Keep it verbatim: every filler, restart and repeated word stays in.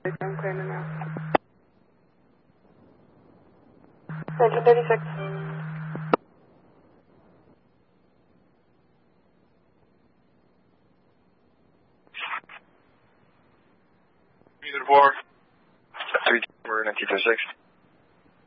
I'm clearing now. nineteen thirty-six. Either four. three, nineteen thirty-six.